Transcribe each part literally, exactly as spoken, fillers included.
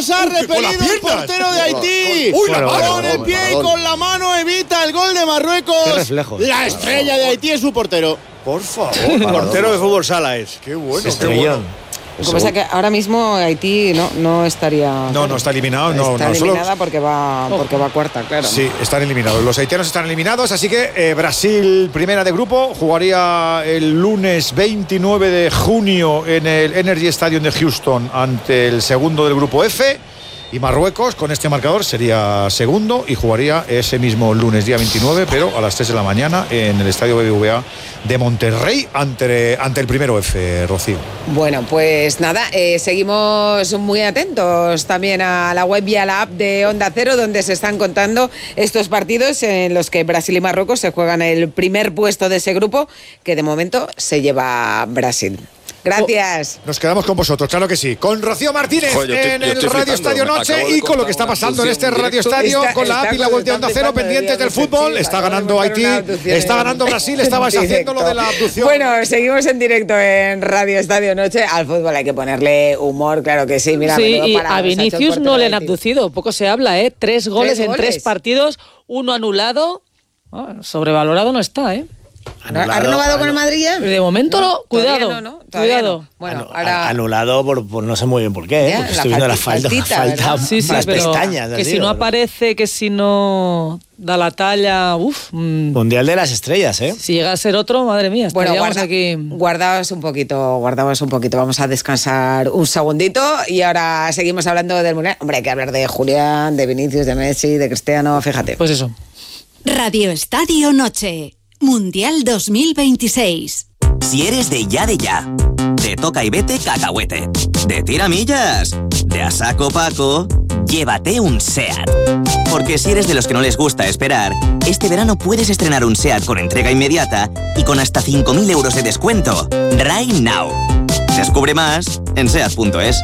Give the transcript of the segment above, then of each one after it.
Marruecos ha repelido el portero de Haití. Uy, la mano. Con el pie y con la mano evita el gol de Marruecos. La estrella de Haití es su portero. Por favor. Portero de fútbol sala es. Qué bueno, Estrellón. qué bueno. Lo que pasa es que ahora mismo Haití no, no estaría. No, no está eliminado. No, está no, eliminada solo... porque va porque va cuarta, claro. Sí, están eliminados. Los haitianos están eliminados, así que eh, Brasil, primera de grupo, jugaría el lunes veintinueve de junio en el Energy Stadium de Houston ante el segundo del grupo F. Y Marruecos, con este marcador, sería segundo y jugaría ese mismo lunes, día veintinueve, pero a las tres de la mañana en el Estadio B B V A de Monterrey ante, ante el primero F, Rocío. Bueno, pues nada, eh, seguimos muy atentos también a la web y a la app de Onda Cero, donde se están contando estos partidos en los que Brasil y Marruecos se juegan el primer puesto de ese grupo, que de momento se lleva Brasil. Gracias. Nos quedamos con vosotros, claro que sí. Con Rocío Martínez Joder, yo estoy- en yo el estoy Radio flipando. Estadio Me Noche acabo de y con lo contar que está una pasando en este abducción Radio directo. Estadio Está- con la está- app y la web de Onda está Cero flipando, pendientes del debíamos fútbol. decir, Está acabo de ganando contar Haití, una abducción está en- ganando Brasil, estabas en haciendo lo de la directo. abducción. Bueno, seguimos en directo en Radio Estadio Noche. Al fútbol hay que ponerle humor, claro que sí. Mira, Sí, menudo y parado a se ha hecho el Vinicius portero no le de han Haití. abducido, poco se habla, ¿eh? Tres goles ¿Tres en goles? tres partidos, uno anulado. Ah, sobrevalorado no está, ¿eh? ¿Ha renovado con el Madrid ya? De momento no, Todavía cuidado, no, ¿no? Todavía cuidado. no. Bueno, Anu- ahora... Anulado por, por no sé muy bien por qué, ¿eh? Ya, Porque la estoy viendo la falti- falta, faltita, falta ¿verdad? Sí, sí, las pero pestañas. que si no aparece, que si no da la talla, uff. Mmm, Mundial de las estrellas, ¿eh? si llega a ser otro, madre mía, Bueno, estaríamos guarda, aquí. guardaos un poquito, guardaos un poquito. Vamos a descansar un segundito y ahora seguimos hablando del Mundial. Hombre, hay que hablar de Julián, de Vinicius, de Messi, de Cristiano, fíjate. Pues eso. Radio Estadio Noche, Mundial dos mil veintiséis. Si eres de ya de ya, de toca y vete cacahuete, de tiramillas, de a saco Paco, llévate un SEAT. Porque si eres de los que no les gusta esperar, este verano puedes estrenar un SEAT con entrega inmediata y con hasta cinco mil euros de descuento. Right now. Descubre más en seat punto es.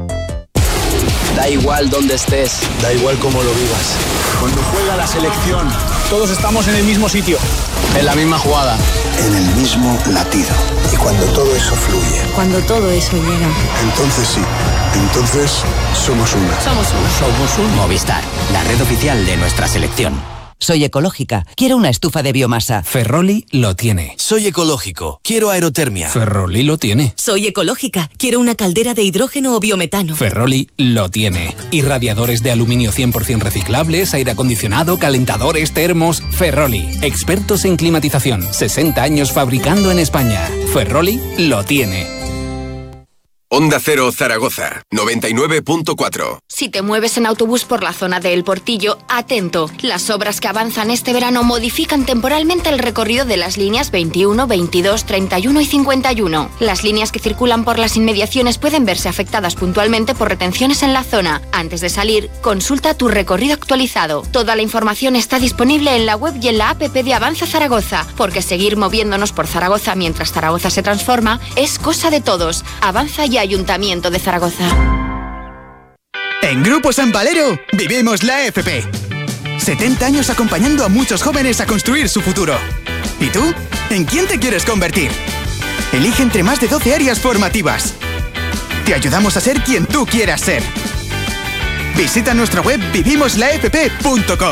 Da igual dónde estés, da igual cómo lo vivas. Cuando juega la selección, todos estamos en el mismo sitio, en la misma jugada, en el mismo latido. Y cuando todo eso fluye, Cuando todo eso llega. entonces sí, entonces somos una. Somos uno. Somos un Movistar, la red oficial de nuestra selección. Soy ecológica. Quiero una estufa de biomasa. Ferroli lo tiene. Soy ecológico. Quiero aerotermia. Ferroli lo tiene. Soy ecológica. Quiero una caldera de hidrógeno o biometano. Ferroli lo tiene. Irradiadores de aluminio cien por ciento reciclables, aire acondicionado, calentadores, termos. Ferroli, expertos en climatización. sesenta años fabricando en España. Ferroli lo tiene. Onda Cero Zaragoza, noventa y nueve punto cuatro. Si te mueves en autobús por la zona de El Portillo, atento. Las obras que avanzan este verano modifican temporalmente el recorrido de las líneas veintiuno, veintidós, treinta y uno y cincuenta y uno. Las líneas que circulan por las inmediaciones pueden verse afectadas puntualmente por retenciones en la zona. Antes de salir, consulta tu recorrido actualizado. Toda la información está disponible en la web y en la app de Avanza Zaragoza, porque seguir moviéndonos por Zaragoza mientras Zaragoza se transforma es cosa de todos. Avanza y Ayuntamiento de Zaragoza. En Grupo San Valero vivimos la F P. setenta años acompañando a muchos jóvenes a construir su futuro. ¿Y tú? ¿En quién te quieres convertir? Elige entre más de doce áreas formativas. Te ayudamos a ser quien tú quieras ser. Visita nuestra web vivimos la f p punto com.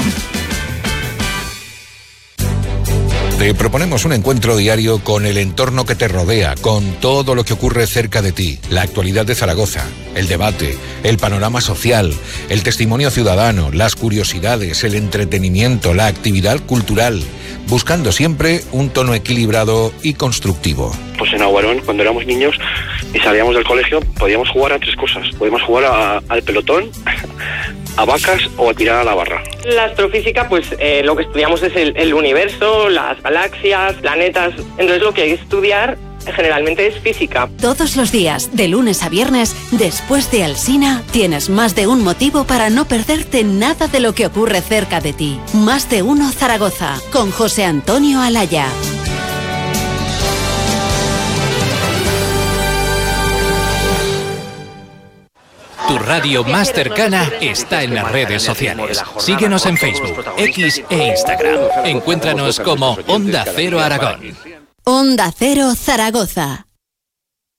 Te proponemos un encuentro diario con el entorno que te rodea, con todo lo que ocurre cerca de ti, la actualidad de Zaragoza, el debate, el panorama social, el testimonio ciudadano, las curiosidades, el entretenimiento, la actividad cultural, buscando siempre un tono equilibrado y constructivo. Pues en Aguarón, cuando éramos niños y salíamos del colegio, podíamos jugar a tres cosas. Podíamos jugar a, al pelotón, a vacas o a tirar a la barra. La astrofísica, pues eh, lo que estudiamos es el, el universo, las galaxias, planetas. Entonces lo que hay que estudiar generalmente es física. Todos los días, de lunes a viernes, después de Alsina, tienes más de un motivo para no perderte nada de lo que ocurre cerca de ti. Más de uno Zaragoza, con José Antonio Alaya. Tu radio más cercana está en las redes sociales. Síguenos en Facebook, X e Instagram. Encuéntranos como Onda Cero Aragón. Onda Cero Zaragoza.